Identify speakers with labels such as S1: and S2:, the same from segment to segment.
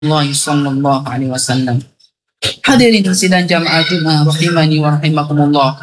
S1: Rasulullah sallallahu alaihi wasallam. Hadirin sidang jamaah Jumat rahimani wa rahimakumullah.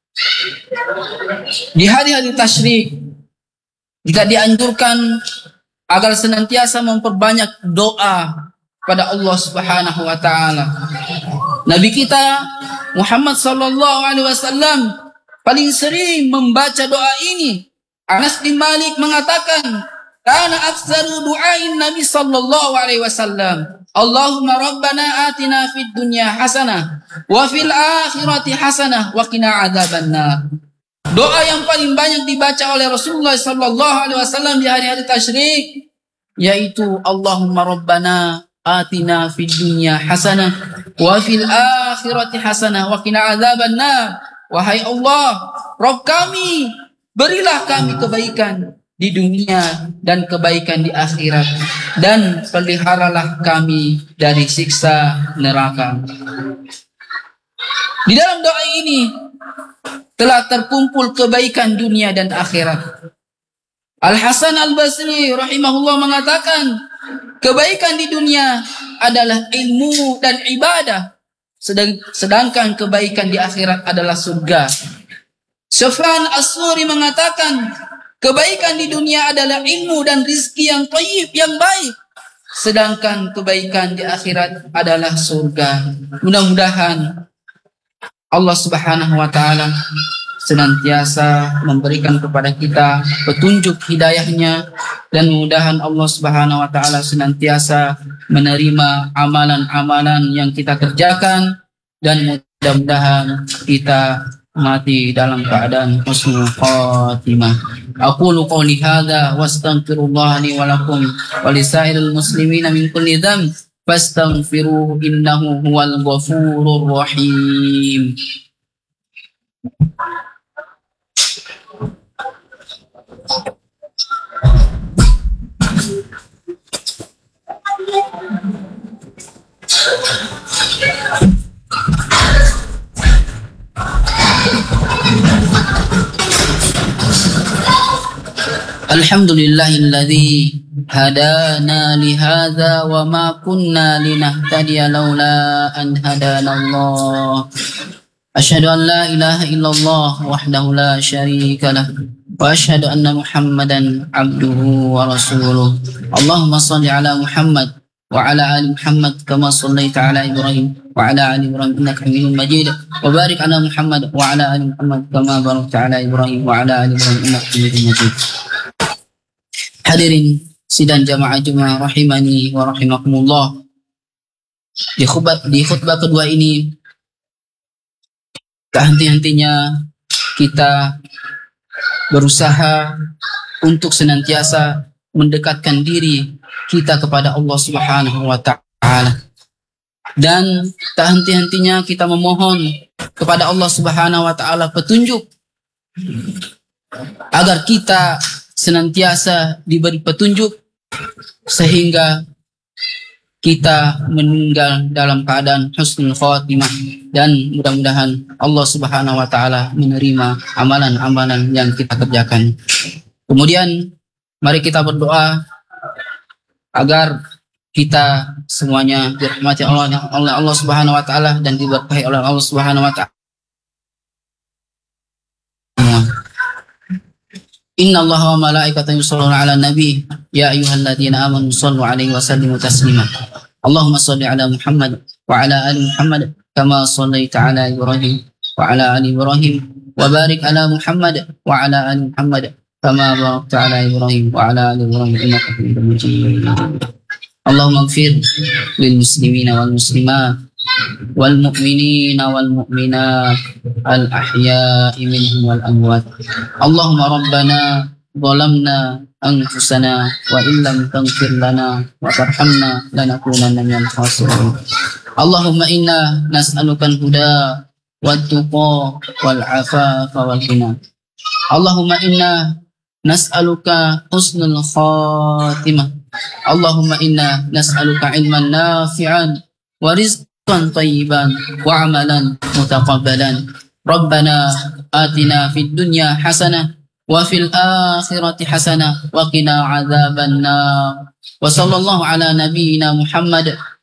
S1: Di hari-hari tasyrik kita dianjurkan agar senantiasa memperbanyak doa pada Allah Subhanahu wa taala. Nabi kita Muhammad sallallahu alaihi wasallam paling sering membaca doa ini. Anas bin Malik mengatakan, "Kana aktsaru du'ain Nabi sallallahu alaihi wasallam, Allahumma rabbana atina fid dunya hasanah wa fil akhirati hasanah wa qina adzabannar." Doa yang paling banyak dibaca oleh Rasulullah sallallahu alaihi wasallam di hari-hari tasyrik yaitu Allahumma rabbana atina fid dunya hasanah wa fil akhirati hasanah wa qina adzabannar. Wahai Allah, Rabb kami, berilah kami kebaikan di dunia dan kebaikan di akhirat, dan peliharalah kami dari siksa neraka. Di dalam doa ini telah terkumpul kebaikan dunia dan akhirat. Al-Hasan Al-Basri rahimahullah mengatakan, kebaikan di dunia adalah ilmu dan ibadah, sedangkan kebaikan di akhirat adalah surga. Sufyan As-Suri mengatakan, kebaikan di dunia adalah ilmu dan rizki yang thayyib, yang baik, sedangkan kebaikan di akhirat adalah surga. Mudah-mudahan Allah Subhanahu wa taala senantiasa memberikan kepada kita petunjuk hidayahnya, dan mudah-mudahan Allah Subhanahu wa taala senantiasa menerima amalan-amalan yang kita kerjakan, dan mudah-mudahan kita mati dalam keadaan husnul khatimah. Aqulu qouli hadza wastaghfirullah li wa lakum wa lisairil muslimina min kulli dhanb fastaghfiruhu innahu huwal ghafurur rahim. Alhamdulillahilladzi hadana lihadza wa ma kunna linahtadiya laula an hadanallah. Asyhadu an la ilaha illallah wahdahu la syarika lah wa asyhadu anna Muhammadan abduhu wa rasuluh. Allahumma shalli ala Muhammad wa ala ali Muhammad kama shallaita ala Ibrahim wa ala ali Ibrahim innaka Hamidum Majid, wa barik ala Muhammad wa ala ali Muhammad kama barakta ala Ibrahim wa ala ali Ibrahim innaka Hamidum Majid. Hadirin sidang jamaah Jumat rahimani wa rahimakumullah. Di khutbah kedua ini tak henti-hentinya kita berusaha untuk senantiasa mendekatkan diri kita kepada Allah Subhanahu wa taala, dan tak henti-hentinya kita memohon kepada Allah Subhanahu wa taala petunjuk agar kita senantiasa diberi petunjuk sehingga kita meninggal dalam keadaan husnul khatimah, dan mudah-mudahan Allah Subhanahu wa taala menerima amalan-amalan yang kita kerjakan. Kemudian mari kita berdoa agar kita semuanya dirahmati oleh Allah Subhanahu wa taala dan diberkahi oleh Allah Subhanahu wa taala. Inna Allah wa malaikatahu yusholluna ala nabi ya ayyuhalladzina amanu shallu alaihi wa sallimu taslima. Allahumma shalli ala Muhammad wa ala ali Muhammad kama shallaita ala Ibrahim wa ala ali Ibrahim, wa barik ala Muhammad wa ala ali Muhammad kama barakta ala Ibrahim wa ala ali Ibrahim innaka Hamidum Majid. Allahumma ighfir lil muslimina wal muslimat wal mu'minina wal mu'minat al ahya'i minhum wal amwat. Allahumma rabbana zalamna anfusana wa illam taghfir lana wa tarhamna lanakunanna minal khasirin. Allahumma inna nas'aluka al-huda wat tuqa wal afafa wal ghina. Allahumma inna nas'aluka husnul khatimah. Allahumma inna nas'aluka ilman nafi'an wa rizqan tayyiban wa amalan mutaqabbalan. Rabbana atina fid dunya hasanah wa fil akhirati hasanah wa qina adzabannar. Wa sallallahu ala nabiyyina Muhammad